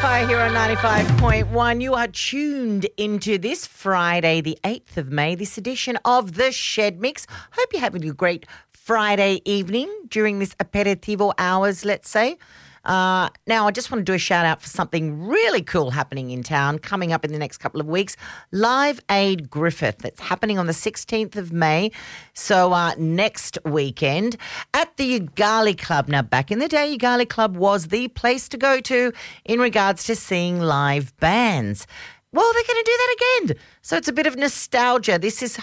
Fire here on 95.1. You are tuned into this Friday, the 8th of May, this edition of The Shed Mix. Hope you're having a great Friday evening during this aperitivo hours, let's say. Now, I just want to do a shout out for something really cool happening in town coming up in the next couple of weeks. Live Aid Griffith. That's happening on the 16th of May. So next weekend at the Ugali Club. Now, back in the day, Ugali Club was the place to go to in regards to seeing live bands. Well, they're going to do that again. So it's a bit of nostalgia. This event,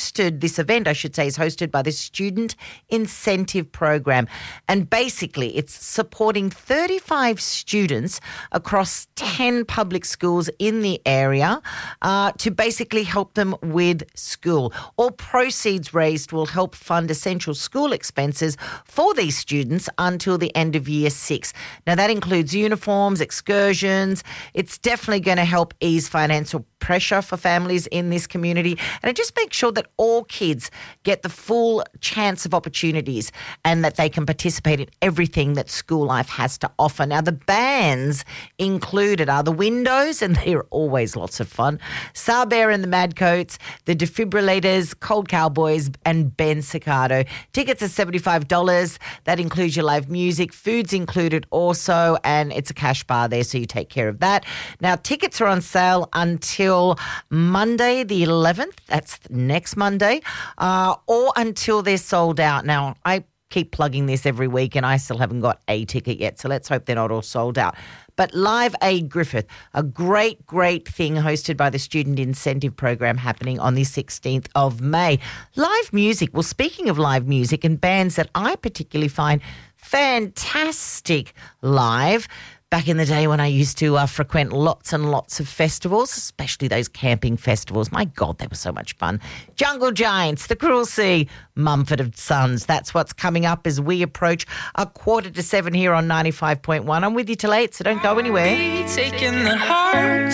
is hosted by the Student Incentive Program. And basically, it's supporting 35 students across 10 public schools in the area to basically help them with school. All proceeds raised will help fund essential school expenses for these students until the end of year 6. Now, that includes uniforms, excursions. It's definitely going to help ease financial pressure for families in this community, and it just makes sure that all kids get the full chance of opportunities and that they can participate in everything that school life has to offer. Now, the bands included are the Windows, and they're always lots of fun, Saber and the Madcoats, the Defibrillators, Cold Cowboys, and Ben Cicado. Tickets are $75. That includes your live music. Food's included also, and it's a cash bar there, so you take care of that. Now, tickets are on sale until Monday the 11th, that's next Monday, or until they're sold out. Now, I keep plugging this every week and I still haven't got a ticket yet, so let's hope they're not all sold out. But Live Aid Griffith, a great thing hosted by the Student Incentive Program happening on the 16th of May. Live music, well, speaking of live music and bands that I particularly find fantastic live, back in the day when I used to frequent lots and lots of festivals, especially those camping festivals. My God, they were so much fun. Jungle Giants, The Cruel Sea, Mumford & Sons. That's what's coming up as we approach 6:45 here on 95.1. I'm with you till 8, so don't go anywhere. Taking the heart